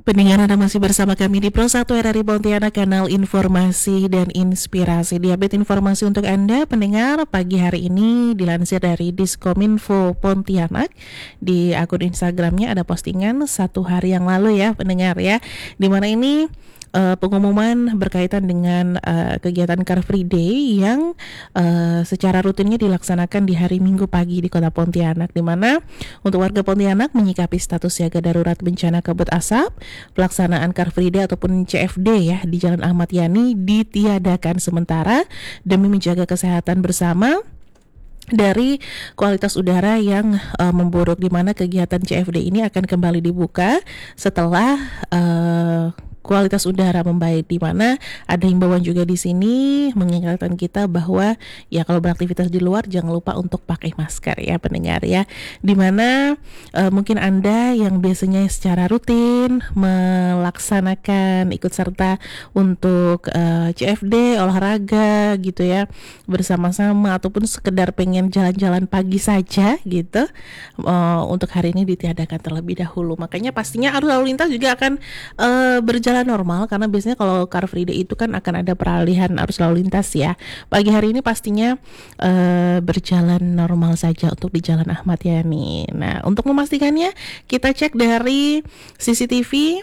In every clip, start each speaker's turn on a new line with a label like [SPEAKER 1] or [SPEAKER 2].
[SPEAKER 1] Pendengar, Anda masih bersama kami di Pro 1 RRI Pontianak, kanal informasi dan inspirasi. Di update informasi untuk Anda, pendengar, pagi hari ini dilansir dari Diskominfo Pontianak. Di akun Instagramnya ada postingan 1 hari yang lalu ya, pendengar ya, dimana ini pengumuman berkaitan dengan kegiatan Car Free Day yang secara rutinnya dilaksanakan di hari Minggu pagi di Kota Pontianak, di mana untuk warga Pontianak menyikapi status siaga darurat bencana kabut asap, pelaksanaan Car Free Day ataupun CFD ya di Jalan Ahmad Yani ditiadakan sementara demi menjaga kesehatan bersama dari kualitas udara yang memburuk, di mana kegiatan CFD ini akan kembali dibuka setelah kualitas udara membaik, di mana ada himbauan juga di sini mengingatkan kita bahwa ya kalau beraktivitas di luar jangan lupa untuk pakai masker ya pendengar ya, di mana mungkin Anda yang biasanya secara rutin melaksanakan ikut serta untuk CFD olahraga gitu ya bersama-sama ataupun sekedar pengen jalan-jalan pagi saja gitu, untuk hari ini ditiadakan terlebih dahulu. Makanya pastinya arus lalu lintas juga akan berjalan normal, karena biasanya kalau Car Free Day itu kan akan ada peralihan arus lalu lintas ya. Pagi hari ini pastinya berjalan normal saja untuk di Jalan Ahmad Yani. Nah, untuk memastikannya kita cek dari CCTV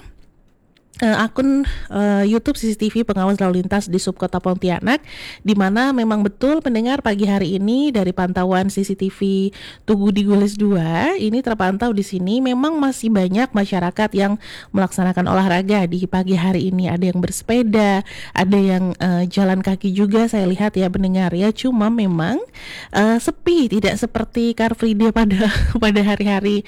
[SPEAKER 1] akun YouTube CCTV pengawas lalu lintas di Subkota Pontianak, di mana memang betul pendengar pagi hari ini dari pantauan CCTV Tugu Digules 2 ini terpantau di sini memang masih banyak masyarakat yang melaksanakan olahraga di pagi hari ini. Ada yang bersepeda, ada yang jalan kaki juga saya lihat ya pendengar ya. Cuma memang sepi, tidak seperti Car Free Day pada hari-hari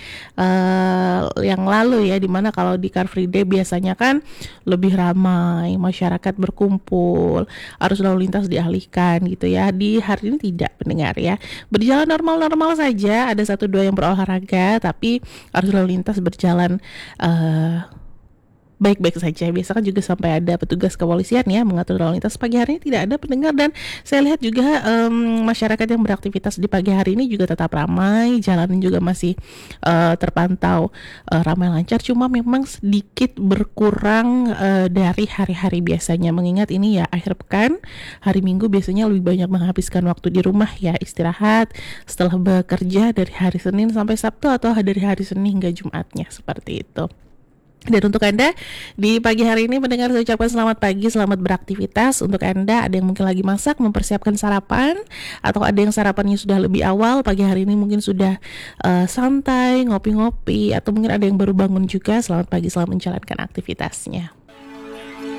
[SPEAKER 1] yang lalu ya, dimana kalau di Car Free Day biasanya kan lebih ramai, masyarakat berkumpul, arus lalu lintas dialihkan gitu ya. Di hari ini tidak pendengar ya, berjalan normal-normal saja. Ada 1-2 yang berolahraga, tapi arus lalu lintas berjalan baik-baik saja. Biasa kan juga sampai ada petugas kepolisian ya mengatur lalu lintas. Pagi hari ini tidak ada pendengar, dan saya lihat juga masyarakat yang beraktivitas di pagi hari ini juga tetap ramai, jalanan juga masih terpantau ramai lancar. Cuma memang sedikit berkurang dari hari-hari biasanya, mengingat ini ya akhir pekan, hari Minggu biasanya lebih banyak menghabiskan waktu di rumah ya, istirahat setelah bekerja dari hari Senin sampai Sabtu atau dari hari Senin hingga Jumatnya, seperti itu. Dan untuk Anda di pagi hari ini mendengar, saya ucapkan selamat pagi, selamat beraktivitas. Untuk Anda ada yang mungkin lagi masak, mempersiapkan sarapan, atau ada yang sarapannya sudah lebih awal, pagi hari ini mungkin sudah santai, ngopi-ngopi, atau mungkin ada yang baru bangun juga. Selamat pagi, selamat menjalankan aktivitasnya.